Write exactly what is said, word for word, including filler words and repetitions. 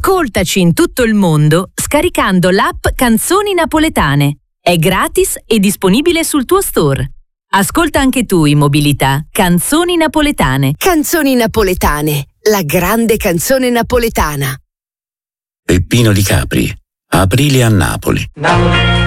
Ascoltaci in tutto il mondo scaricando l'app Canzoni Napoletane. È gratis e disponibile sul tuo store. Ascolta anche tu in mobilità Canzoni Napoletane. Canzoni Napoletane, la grande canzone napoletana. Peppino Di Capri, Aprile a Napoli.